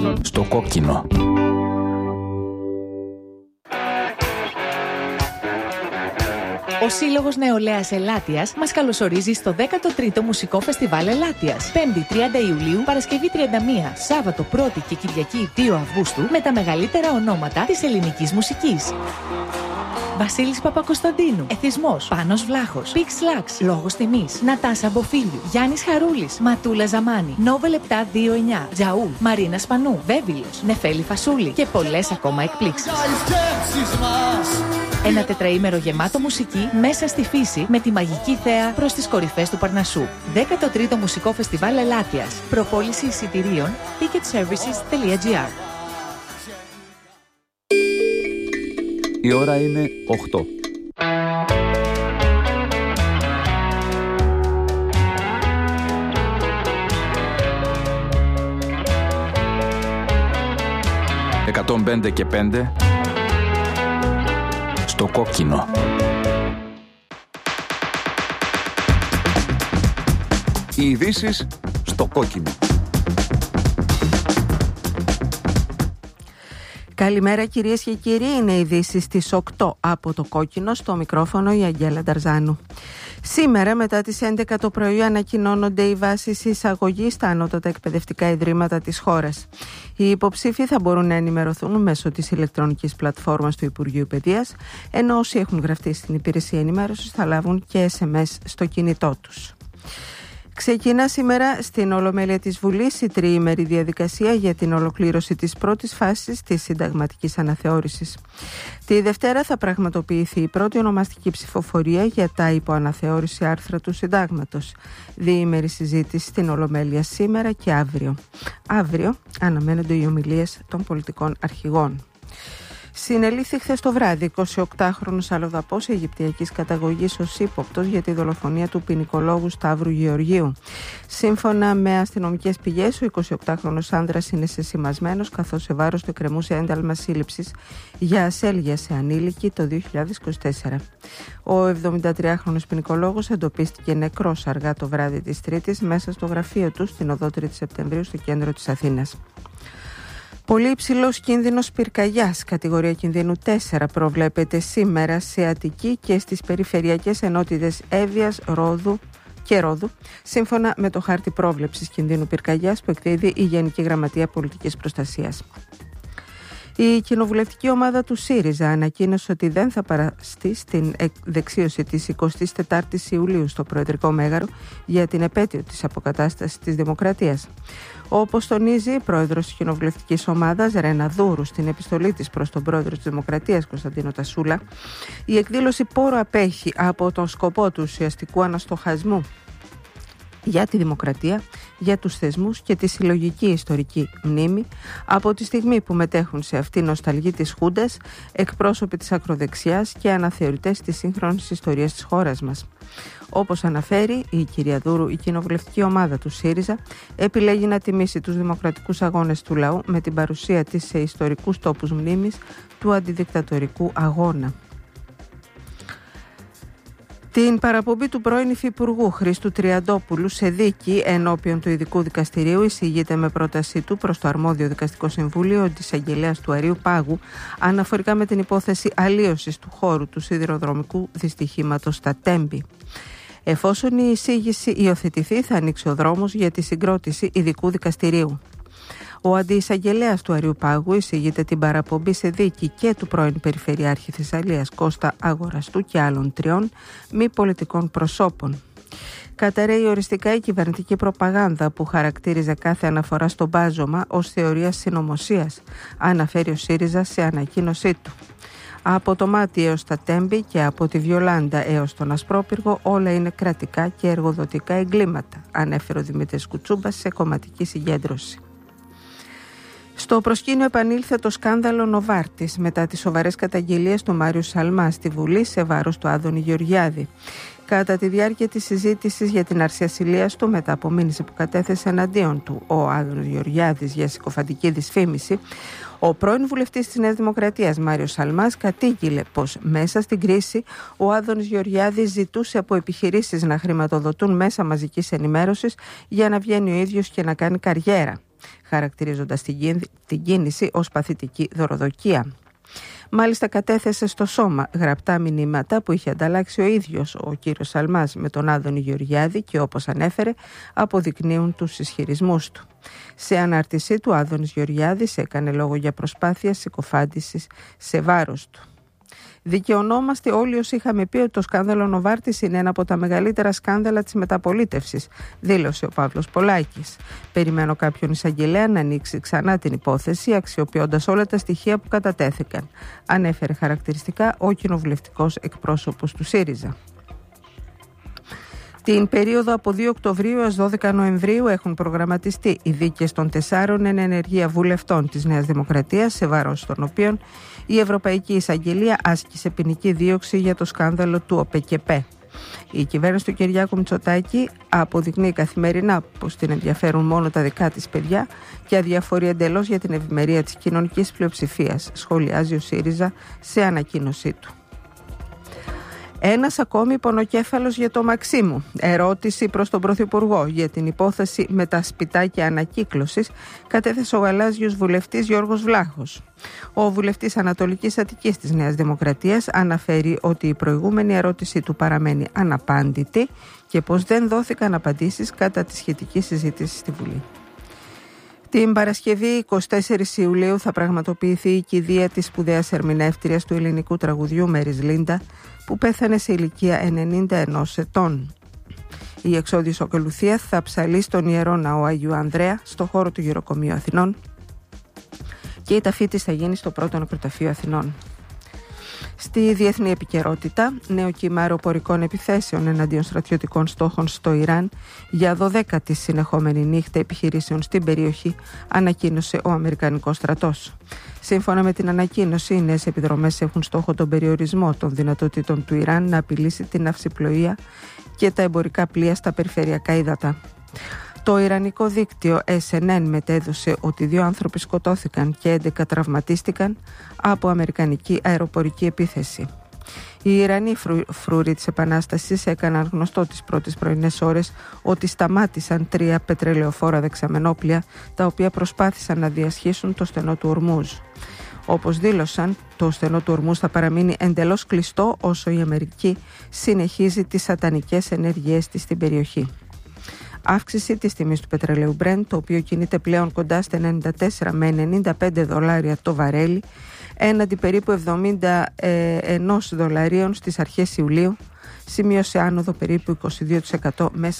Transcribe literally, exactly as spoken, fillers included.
Στο κόκκινο. Ο Σύλλογος Νεολαίας Ελάττιας μας καλωσορίζει στο δέκατο τρίτο Μουσικό Φεστιβάλ Ελάττιας. πέμπτη τριάντα Ιουλίου, Παρασκευή τριάντα μία, Σάββατο πρώτη και Κυριακή δύο Αυγούστου με τα μεγαλύτερα ονόματα της ελληνικής μουσικής. Βασίλης Παπακοσταντίνου, Εθισμός, Πάνος Βλάχος, Πίξ Λάξ, Λόγος Τιμής, Νατάσα Μποφίλιου, Γιάννης Χαρούλης, Ματούλα Ζαμάνη, Νόβελ επτά δύο εννιά, Τζαούλ, Μαρίνα Σπανού, Βέβυλος, Νεφέλη Φασούλη και πολλές ακόμα εκπλήξεις. Ένα τετραήμερο γεμάτο μουσική μέσα στη φύση με τη μαγική θέα προς τις κορυφές του Παρνασσού. δέκατο τρίτο Μουσικό Φεστιβάλ Ελάττιας. Προπόληση εισιτηρίων ticket services τελεία gr. Η ώρα είναι οκτώ. εκατόν πέντε και πέντε στο κόκκινο. Οι ειδήσεις στο κόκκινο. Καλημέρα κυρίες και κύριοι, είναι οι ειδήσεις στις οκτώ από το κόκκινο, στο μικρόφωνο η Αγγέλα Νταρζάνου. Σήμερα μετά τις έντεκα το πρωί ανακοινώνονται οι βάσεις εισαγωγής στα ανώτατα εκπαιδευτικά ιδρύματα της χώρας. Οι υποψήφοι θα μπορούν να ενημερωθούν μέσω της ηλεκτρονικής πλατφόρμας του Υπουργείου Παιδείας, ενώ όσοι έχουν γραφτεί στην υπηρεσία ενημέρωσης θα λάβουν και ες εμ ες στο κινητό τους. Ξεκινά σήμερα στην Ολομέλεια της Βουλής η τριήμερη διαδικασία για την ολοκλήρωση της πρώτης φάσης της συνταγματικής αναθεώρησης. Τη Δευτέρα θα πραγματοποιηθεί η πρώτη ονομαστική ψηφοφορία για τα υποαναθεώρηση άρθρα του Συντάγματος. Διήμερη συζήτηση στην Ολομέλεια σήμερα και αύριο. Αύριο αναμένονται οι ομιλίες των πολιτικών αρχηγών. Συνελήφθη χθες το βράδυ εικοσιοκτάχρονος αλλοδαπός Αιγυπτιακής καταγωγής ως ύποπτος για τη δολοφονία του ποινικολόγου Σταύρου Γεωργίου. Σύμφωνα με αστυνομικές πηγές, ο εικοσιοκτάχρονος άνδρας είναι σεσημασμένος, καθώς σε βάρος του εκκρεμούσε ένταλμα σύλληψης για ασέλγεια σε ανήλικη το δύο χιλιάδες είκοσι τέσσερα. Ο εβδομηντατριάχρονος ποινικολόγος εντοπίστηκε νεκρός αργά το βράδυ της Τρίτης μέσα στο γραφείο του στην οδό τρίτη Σεπτεμβρίου στο κέντρο της Αθήνας. Πολύ υψηλός κίνδυνος πυρκαγιάς, κατηγορία κινδύνου τέσσερα, προβλέπεται σήμερα σε Αττική και στις περιφερειακές ενότητες Εύβοιας, Ρόδου και Ρόδου, σύμφωνα με το χάρτη πρόβλεψης κινδύνου πυρκαγιάς που εκδίδει η Γενική Γραμματεία Πολιτικής Προστασίας. Η κοινοβουλευτική ομάδα του ΣΥΡΙΖΑ ανακοίνωσε ότι δεν θα παραστεί στην δεξίωση της εικοστής τετάρτης Ιουλίου στο Προεδρικό Μέγαρο για την επέτειο της αποκατάστασης της Δημοκρατίας. Όπως τονίζει η πρόεδρος της κοινοβουλευτικής ομάδας Ρένα Δούρου στην επιστολή της προς τον πρόεδρο της Δημοκρατίας Κωνσταντίνο Τασούλα, η εκδήλωση πόρο απέχει από τον σκοπό του ουσιαστικού αναστοχασμού για τη δημοκρατία, για τους θεσμούς και τη συλλογική ιστορική μνήμη, από τη στιγμή που μετέχουν σε αυτή νοσταλγή της Χούντας, εκπρόσωποι της ακροδεξιάς και αναθεωρητές της σύγχρονης ιστορίας της χώρας μας. Όπως αναφέρει η κυρία Δούρου, η κοινοβουλευτική ομάδα του ΣΥΡΙΖΑ επιλέγει να τιμήσει τους δημοκρατικούς αγώνες του λαού με την παρουσία της σε ιστορικούς τόπους μνήμης του αντιδικτατορικού αγώνα. Την παραπομπή του πρώην Υφυπουργού Χρήστου Τριαντόπουλου σε δίκη ενώπιον του Ειδικού Δικαστηρίου εισηγείται με πρότασή του προς το αρμόδιο Δικαστικό Συμβούλιο της Αγγελέας του Αριού Πάγου αναφορικά με την υπόθεση αλλίωσης του χώρου του σιδηροδρομικού δυστυχήματος στα Τέμπη. Εφόσον η εισήγηση υιοθετηθεί, θα ανοίξει ο δρόμος για τη συγκρότηση Ειδικού Δικαστηρίου. Ο αντιεισαγγελέας του Αριού Πάγου εισηγείται την παραπομπή σε δίκη και του πρώην Περιφερειάρχη Θεσσαλίας Κώστα Αγοραστού και άλλων τριών μη πολιτικών προσώπων. Καταρρέει οριστικά η κυβερνητική προπαγάνδα που χαρακτήριζε κάθε αναφορά στο μπάζωμα ως θεωρία συνωμοσίας, αναφέρει ο ΣΥΡΙΖΑ σε ανακοίνωσή του. Από το Μάτι έως τα Τέμπη και από τη Βιολάντα έως τον Ασπρόπυργο όλα είναι κρατικά και εργοδοτικά εγκλήματα, ανέφερε ο Δημήτρης Κουτσούμπας σε κομματική συγκέντρωση. Στο προσκήνιο επανήλθε το σκάνδαλο Νοβάρτης μετά τις σοβαρές καταγγελίες του Μάριου Σαλμά στη Βουλή σε βάρος του Άδωνη Γεωργιάδη. Κατά τη διάρκεια της συζήτησης για την άρση ασυλίας του μετά από μήνυση που κατέθεσε εναντίον του ο Άδωνης Γεωργιάδης για συκοφαντική δυσφήμιση, ο πρώην βουλευτής της Νέας Δημοκρατίας Μάριος Σαλμάς κατήγγειλε πως μέσα στην κρίση ο Άδωνης Γεωργιάδης ζητούσε από επιχειρήσεις να χρηματοδοτούν μέσα μαζικής ενημέρωσης για να βγαίνει ο ίδιος και να κάνει καριέρα. χαρακτηρίζοντας την κίνηση ως παθητική δωροδοκία. Μάλιστα κατέθεσε στο Σώμα γραπτά μηνύματα που είχε ανταλλάξει ο ίδιος ο κύριος Σαλμάς με τον Άδωνη Γεωργιάδη και, όπως ανέφερε, αποδεικνύουν τους ισχυρισμούς του. Σε ανάρτησή του, ο Άδωνης Γεωργιάδης έκανε λόγο για προσπάθεια συκοφάντησης σε βάρος του. Δικαιωνόμαστε όλοι όσοι είχαμε πει ότι το σκάνδαλο Νοβάρτης είναι ένα από τα μεγαλύτερα σκάνδαλα της μεταπολίτευσης, δήλωσε ο Παύλος Πολάκης. Περιμένω κάποιον εισαγγελέα να ανοίξει ξανά την υπόθεση, αξιοποιώντας όλα τα στοιχεία που κατατέθηκαν, ανέφερε χαρακτηριστικά ο κοινοβουλευτικός εκπρόσωπος του ΣΥΡΙΖΑ. Την περίοδο από δύο Οκτωβρίου έως δώδεκα Νοεμβρίου έχουν προγραμματιστεί οι δίκες των τεσσάρων εν ενεργεία βουλευτών της Νέας Δημοκρατίας, σε βάρος των οποίων η Ευρωπαϊκή Εισαγγελία άσκησε ποινική δίωξη για το σκάνδαλο του ΟΠΕΚΕΠΕ. Η κυβέρνηση του Κυριάκου Μητσοτάκη αποδεικνύει καθημερινά πως την ενδιαφέρουν μόνο τα δικά της παιδιά και αδιαφορεί εντελώς για την ευημερία της κοινωνικής πλειοψηφίας, σχολιάζει ο ΣΥΡΙΖΑ σε ανακοίνωσή του. Ένας ακόμη πονοκέφαλος για το Μαξίμου. Ερώτηση προς τον Πρωθυπουργό για την υπόθεση με τα σπιτάκια ανακύκλωσης κατέθεσε ο γαλάζιος βουλευτής Γιώργος Βλάχος. Ο βουλευτής Ανατολικής Αττικής της Νέας Δημοκρατίας αναφέρει ότι η προηγούμενη ερώτησή του παραμένει αναπάντητη και πως δεν δόθηκαν απαντήσεις κατά τη σχετική συζήτηση στη Βουλή. Την Παρασκευή εικοστή τέταρτη Ιουλίου θα πραγματοποιηθεί η κηδεία της σπουδαίας ερμηνεύτριας του ελληνικού τραγουδιού Μέρις Λίντα, που πέθανε σε ηλικία ενενήντα ενός ετών. Η εξόδιος ακολουθία θα ψαλεί στον Ιερό Ναό Αγίου Ανδρέα, στο χώρο του Γεροκομείου Αθηνών, και η ταφή της θα γίνει στο πρώτο νεκροταφείο Αθηνών. Στη διεθνή επικαιρότητα, νέο κύμα αεροπορικών επιθέσεων εναντίον στρατιωτικών στόχων στο Ιράν για δωδέκατη συνεχόμενη νύχτα επιχειρήσεων στην περιοχή, ανακοίνωσε ο Αμερικανικός στρατός. Σύμφωνα με την ανακοίνωση, οι νέες επιδρομές έχουν στόχο τον περιορισμό των δυνατοτήτων του Ιράν να απειλήσει την ναυσιπλοεία και τα εμπορικά πλοία στα περιφερειακά ύδατα. Το ιρανικό δίκτυο ες εν εν μετέδωσε ότι δύο άνθρωποι σκοτώθηκαν και έντεκα τραυματίστηκαν από αμερικανική αεροπορική επίθεση. Οι Ιρανοί φρου, φρούροι της Επανάστασης έκαναν γνωστό τις πρώτες πρωινές ώρες ότι σταμάτησαν τρία πετρελαιοφόρα δεξαμενόπλια, τα οποία προσπάθησαν να διασχίσουν το στενό του Ορμούζ. Όπως δήλωσαν, το στενό του Ορμούζ θα παραμείνει εντελώς κλειστό όσο η Αμερική συνεχίζει τις σατανικές ενέργειές της στην περιοχή. Αύξηση της τιμής του πετρελαίου Brent, το οποίο κινείται πλέον κοντά στα ενενήντα τέσσερα με ενενήντα πέντε δολάρια το βαρέλι, έναντι περίπου εβδομήντα ένα δολαρίων στις αρχές Ιουλίου, σημείωσε άνοδο περίπου είκοσι δύο τοις εκατό μέσα